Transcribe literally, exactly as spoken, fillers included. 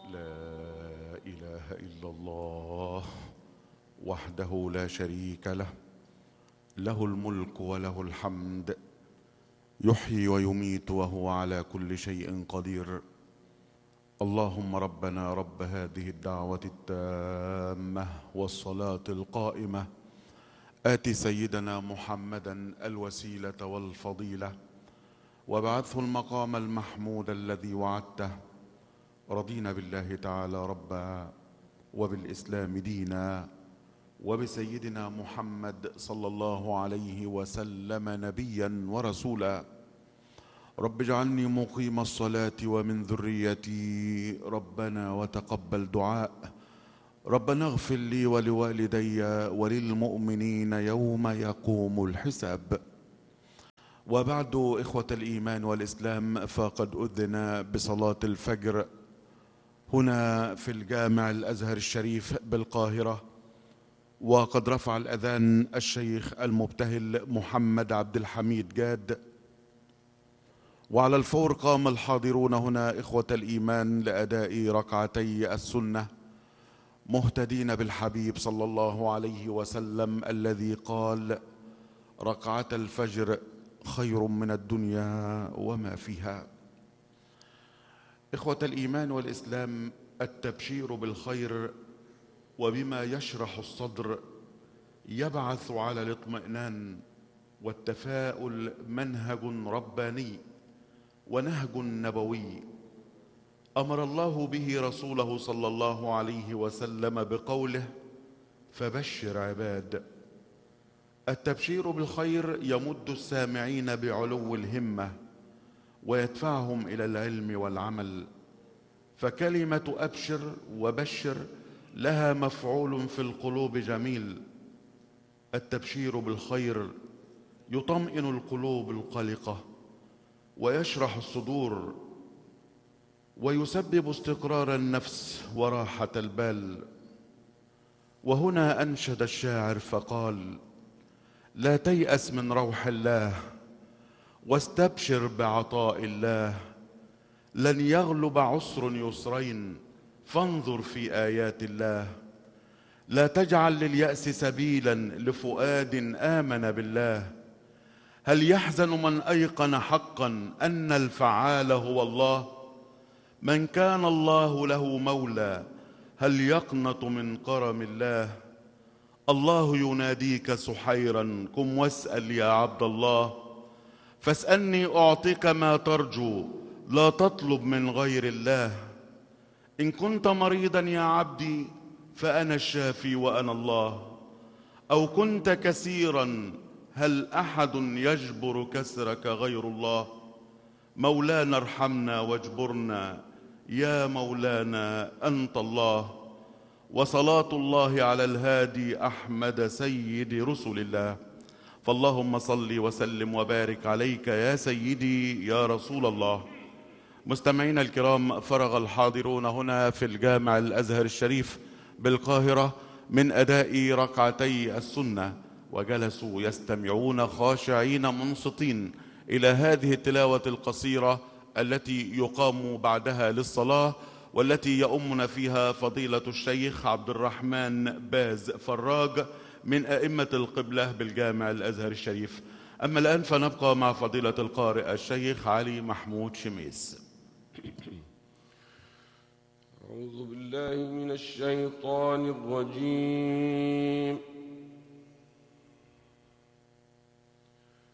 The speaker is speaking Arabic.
لا إله إلا الله وحده لا شريك له، له الملك وله الحمد، يحيي ويميت وهو على كل شيء قدير. اللهم ربنا رب هذه الدعوة التامة والصلاة القائمة، آت سيدنا محمدا الوسيلة والفضيلة وابعثه المقام المحمود الذي وعدته. رضينا بالله تعالى ربا وبالإسلام دينا وبسيدنا محمد صلى الله عليه وسلم نبيا ورسولا. رب اجعلني مقيم الصلاة ومن ذريتي ربنا وتقبل دعاء. ربنا اغفر لي ولوالدي وللمؤمنين يوم يقوم الحساب. وبعد، إخوة الإيمان والإسلام، فقد أذن بصلاة الفجر هنا في الجامع الأزهر الشريف بالقاهرة، وقد رفع الأذان الشيخ المبتهل محمد عبد الحميد جاد، وعلى الفور قام الحاضرون هنا إخوة الإيمان لأداء ركعتي السنة، مهتدين بالحبيب صلى الله عليه وسلم الذي قال: ركعة الفجر خير من الدنيا وما فيها. إخوة الإيمان والإسلام، التبشير بالخير وبما يشرح الصدر يبعث على الاطمئنان والتفاؤل منهج رباني ونهج نبوي أمر الله به رسوله صلى الله عليه وسلم بقوله: فبشر عباد. التبشير بالخير يمد السامعين بعلو الهمة ويدفعهم إلى العلم والعمل، فكلمة أبشر وبشر لها مفعول في القلوب جميل. التبشير بالخير يطمئن القلوب القلقة ويشرح الصدور ويسبب استقرار النفس وراحة البال. وهنا أنشد الشاعر فقال: لا تيأس من روح الله واستبشر بعطاء الله، لن يغلب عسر يسرين فانظر في آيات الله. لا تجعل لليأس سبيلا لفؤاد آمن بالله، هل يحزن من أيقن حقا أن الفعال هو الله؟ من كان الله له مولى هل يقنط من كرم الله؟ الله يناديك سحيرا قم واسأل يا عبد الله، فاسألني أعطيك ما ترجو لا تطلب من غير الله. إن كنت مريضا يا عبدي فأنا الشافي وأنا الله، أو كنت كثيرا هل أحد يجبر كسرك غير الله؟ مولانا ارحمنا واجبرنا يا مولانا أنت الله. وصلاة الله على الهادي أحمد سيد رسل الله. فاللهم صل وسلم وبارك عليك يا سيدي يا رسول الله. مستمعينا الكرام، فرغ الحاضرون هنا في الجامع الأزهر الشريف بالقاهرة من أداء ركعتي السنة، وجلسوا يستمعون خاشعين منصتين إلى هذه التلاوة القصيرة التي يقام بعدها للصلاة، والتي يؤمنا فيها فضيلة الشيخ عبد الرحمن باز فراج من أئمة القبلة بالجامع الأزهر الشريف. أما الآن فنبقى مع فضيلة القارئ الشيخ علي محمود شميس. أعوذ بالله من الشيطان الرجيم.